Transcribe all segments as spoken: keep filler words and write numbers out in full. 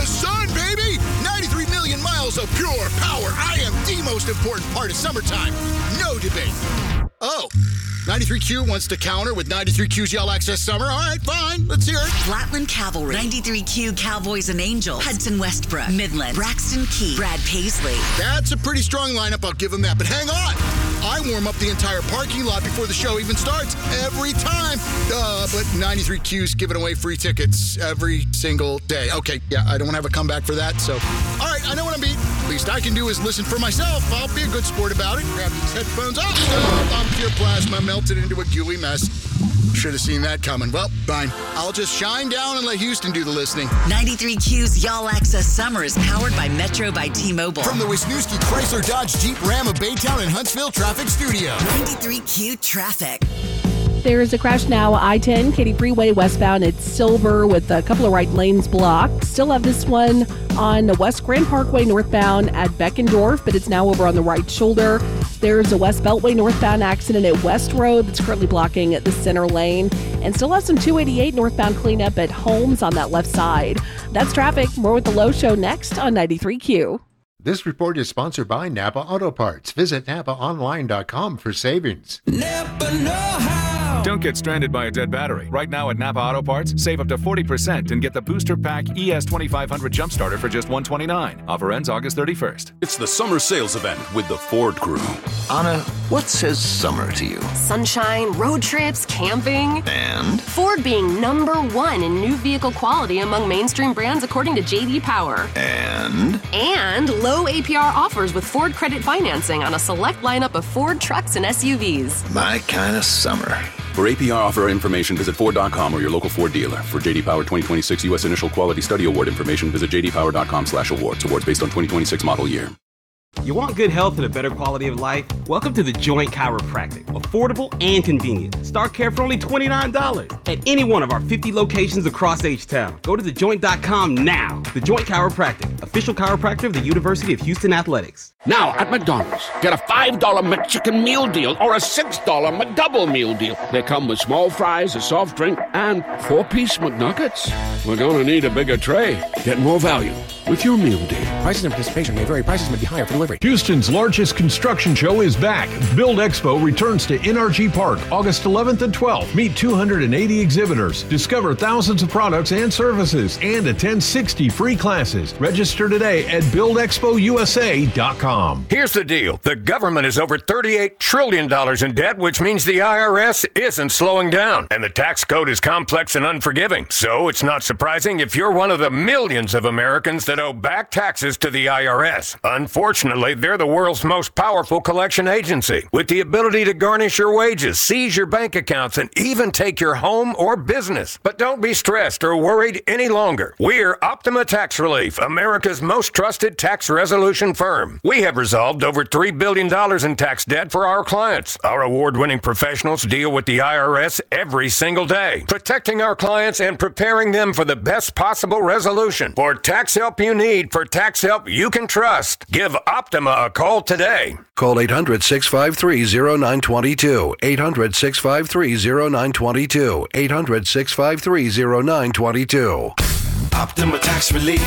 the sun, baby! ninety-three million miles of pure power. I am the most important part of summertime. No debate. Oh, ninety-three Q wants to counter with ninety-three Q's Y'all Access Summer. All right, fine. Let's hear it. Flatland Cavalry, ninety-three Q Cowboys and Angels, Hudson Westbrook, Midland, Braxton Key, Brad Paisley. That's a pretty strong lineup, I'll give them that. But hang on. I warm up the entire parking lot before the show even starts every time. Uh, but ninety-three Q's giving away free tickets every single day. Okay, yeah, I don't have a comeback for that. So, all right, I know what I'm beat. Least I can do is listen for myself. I'll be a good sport about it. Grab these headphones off. Oh, I'm pure plasma melted into a gooey mess. Should have seen that coming. Well, fine. I'll just shine down and let Houston do the listening. ninety-three Q's Y'all Access Summer is powered by Metro by T-Mobile. From the Wisniewski Chrysler Dodge Jeep Ram of Baytown and Huntsville Traffic Studio. ninety-three Q Traffic. There is a crash now, I ten, Katy Freeway westbound at Silver with a couple of right lanes blocked. Still have this one on the West Grand Parkway northbound at Beckendorf, but it's now over on the right shoulder. There's a West Beltway northbound accident at West Road that's currently blocking the center lane. And still have some two eighty-eight northbound cleanup at Holmes on that left side. That's traffic. More with the Low Show next on ninety-three Q. This report is sponsored by Napa Auto Parts. Visit napa online dot com for savings. Napa know-how. Don't get stranded by a dead battery. Right now at Napa Auto Parts, save up to forty percent and get the Booster Pack E S twenty-five hundred Jumpstarter for just one hundred twenty-nine dollars. Offer ends August thirty-first. It's the summer sales event with the Ford crew. Anna, what says summer to you? Sunshine, road trips, camping. And? Ford being number one in new vehicle quality among mainstream brands according to J D Power. And? And low A P R offers with Ford Credit Financing on a select lineup of Ford trucks and S U Vs. My kind of summer. For A P R offer information, visit Ford dot com or your local Ford dealer. For J D Power twenty twenty-six U S Initial Quality Study Award information, visit j d power dot com slash awards. Awards based on twenty twenty-six model year. You want good health and a better quality of life? Welcome to The Joint Chiropractic. Affordable and convenient. Start care for only twenty-nine dollars at any one of our fifty locations across H-Town. Go to the joint dot com now. The Joint Chiropractic, official chiropractor of the University of Houston Athletics. Now at McDonald's, get a five dollar McChicken meal deal or a six dollar McDouble meal deal. They come with small fries, a soft drink, and four-piece McNuggets. We're gonna need a bigger tray. Get more value with your meal deal. Prices and participation may vary. Prices may be higher for delivery. Houston's largest construction show is back. Build Expo returns to N R G Park August eleventh and twelfth. Meet two hundred eighty exhibitors, discover thousands of products and services, and attend sixty free classes. Register today at build expo u s a dot com. Here's the deal. The government is over thirty-eight trillion dollars in debt, which means the I R S isn't slowing down. And the tax code is complex and unforgiving. So it's not surprising if you're one of the millions of Americans that owe back taxes to the I R S. Unfortunately, they're the world's most powerful collection agency, with the ability to garnish your wages, seize your bank accounts, and even take your home or business. But don't be stressed or worried any longer. We're Optima Tax Relief, America's most trusted tax resolution firm. We have resolved over three billion dollars in tax debt for our clients. Our award-winning professionals deal with the I R S every single day, protecting our clients and preparing them for the best possible resolution. For tax help you need, for tax help you can trust, give Optima a call today. Call eight hundred, six five three, zero nine two two. eight hundred, six five three, zero nine two two. eight hundred, six five three, zero nine two two. Optima Tax Relief.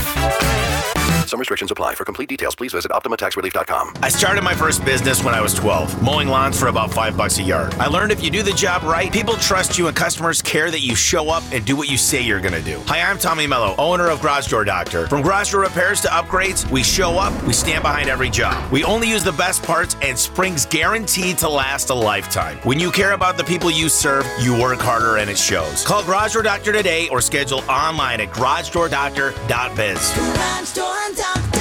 Some restrictions apply. For complete details, please visit optima tax relief dot com. I started my first business when I was twelve, mowing lawns for about five bucks a yard. I learned if you do the job right, people trust you and customers care that you show up and do what you say you're going to do. Hi, I'm Tommy Mello, owner of Garage Door Doctor. From garage door repairs to upgrades, we show up, we stand behind every job. We only use the best parts, and spring's guaranteed to last a lifetime. When you care about the people you serve, you work harder and it shows. Call Garage Door Doctor today or schedule online at garage door doctor dot biz. Garage Door Doctor.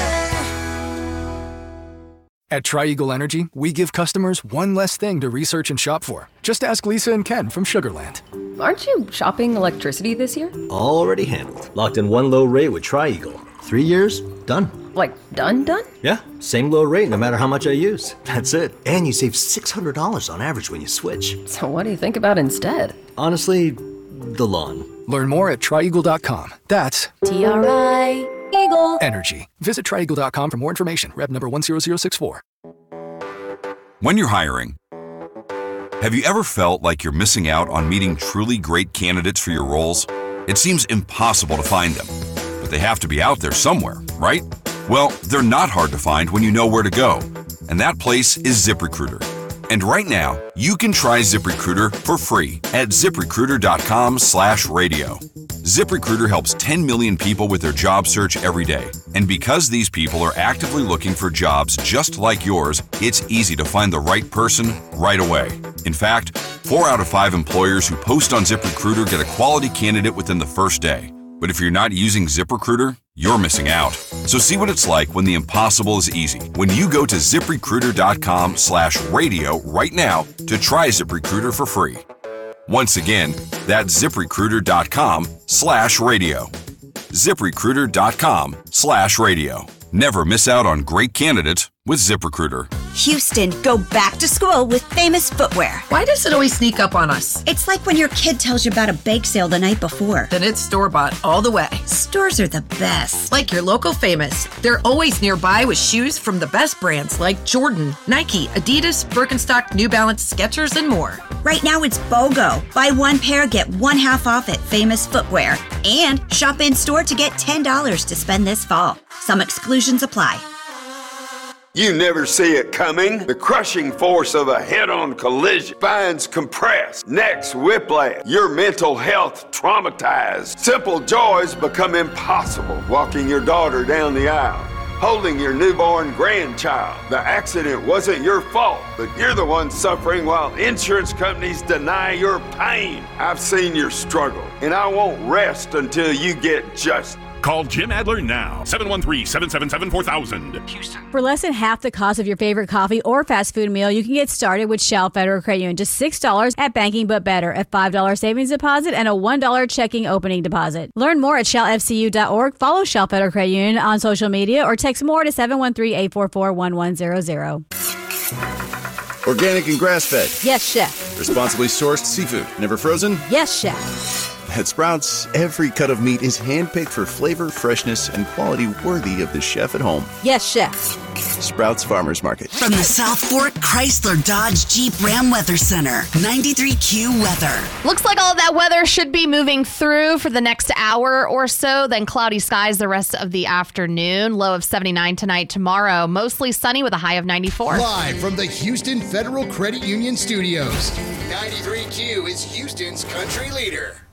At Tri-Eagle Energy, we give customers one less thing to research and shop for. Just ask Lisa and Ken from Sugarland. Aren't you shopping electricity this year? Already handled. Locked in one low rate with Tri-Eagle. Three years, done. Like, done, done? Yeah, same low rate no matter how much I use. That's it. And you save six hundred dollars on average when you switch. So what do you think about instead? Honestly, the lawn. Learn more at tri eagle dot com. That's T R I Eagle Energy. Visit tri eagle dot com for more information. Rep number one zero zero six four. When you're hiring, have you ever felt like you're missing out on meeting truly great candidates for your roles? It seems impossible to find them. But They have to be out there somewhere, right? Well, they're not hard to find when you know where to go. And that place is ZipRecruiter. And right now, you can try ZipRecruiter for free at ZipRecruiter.com slash radio. ZipRecruiter helps ten million people with their job search every day. And because these people are actively looking for jobs just like yours, it's easy to find the right person right away. In fact, four out of five employers who post on ZipRecruiter get a quality candidate within the first day. But if you're not using ZipRecruiter, you're missing out. So see what it's like when the impossible is easy. When you go to ZipRecruiter.com slash radio right now to try ZipRecruiter for free. Once again, that's ZipRecruiter.com slash radio. ZipRecruiter.com slash radio. Never miss out on great candidates with ZipRecruiter. Houston, go back to school with Famous Footwear. Why does it always sneak up on us? It's like when your kid tells you about a bake sale the night before. Then it's store-bought all the way. Stores are the best. Like your local Famous. They're always nearby with shoes from the best brands like Jordan, Nike, Adidas, Birkenstock, New Balance, Skechers, and more. Right now it's BOGO. Buy one pair, get one half off at Famous Footwear. And shop in-store to get ten dollars to spend this fall. Some exclusions apply. You never see it coming. The crushing force of a head-on collision. Spines compressed. Necks whiplash. Your mental health traumatized. Simple joys become impossible. Walking your daughter down the aisle. Holding your newborn grandchild. The accident wasn't your fault, but you're the one suffering while insurance companies deny your pain. I've seen your struggle, and I won't rest until you get justice. Call Jim Adler now. seven one three, seven seven seven, four thousand. Houston. For less than half the cost of your favorite coffee or fast food meal, you can get started with Shell Federal Credit Union. Just six dollars at Banking But Better, a five dollars savings deposit, and a one dollar checking opening deposit. Learn more at shell f c u dot org. Follow Shell Federal Credit Union on social media or text more to seven one three, eight four four, one one zero zero. Organic and grass-fed. Yes, chef. Responsibly sourced seafood. Never frozen? Yes, chef. At Sprouts, every cut of meat is handpicked for flavor, freshness, and quality worthy of the chef at home. Yes, chef. Sprouts Farmers Market. From the South Fork Chrysler Dodge Jeep Ram Weather Center, ninety-three Q weather. Looks like all of that weather should be moving through for the next hour or so, then cloudy skies the rest of the afternoon. Low of seventy-nine tonight, tomorrow. Mostly sunny with a high of ninety-four. Live from the Houston Federal Credit Union Studios, ninety-three Q is Houston's country leader.